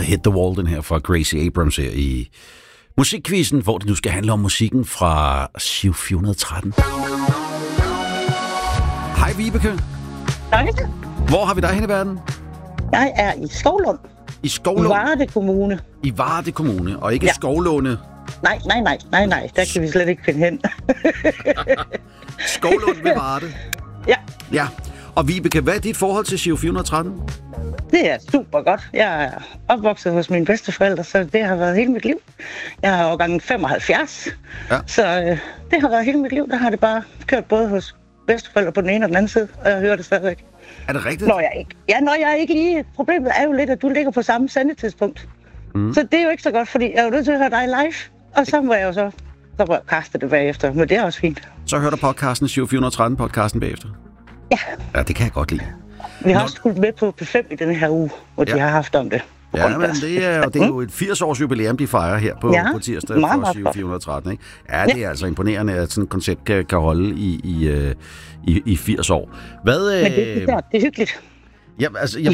Hit the Wall, den her fra Gracie Abrams her i Musikquizzen, hvor det nu skal handle om musikken fra Giro 413. Hej Vibeke. Hej. Hvor har vi dig hen i verden? Jeg er i Skovlund. I Skovlund? I Varde Kommune. I Varde Kommune, og ikke Skovlunde? Nej. Der kan vi slet ikke finde hen. Skovlund ved Varde? Ja. Ja. Og Vibeke, hvad er dit forhold til Giro 413? Det er super godt. Jeg er opvokset hos mine bedsteforældre, så det har været hele mit liv. Jeg er årgangen 75, så det har været hele mit liv. Der har det bare kørt både hos bedsteforældre på den ene og den anden side, og jeg hører det stadigvæk. Er det rigtigt? Når jeg ikke lige... Problemet er jo lidt, at du ligger på samme sendetidspunkt. Så det er jo ikke så godt, fordi jeg er jo nødt til at høre dig live, og så må jeg jo så kaste det bagefter, men det er også fint. Så hører du podcasten, Giro 413-podcasten bagefter? Ja. Ja, det kan jeg godt lide. Vi har også skudt med på P5 i denne her uge, hvor de har haft om det. Ja, men det er jo et 80-års jubilæum, de fejrer her på tirsdag for Giro 413, ikke? Ja, det er altså imponerende, at sådan et koncept kan holde i 80 år. Men det er hyggeligt. Ja, altså,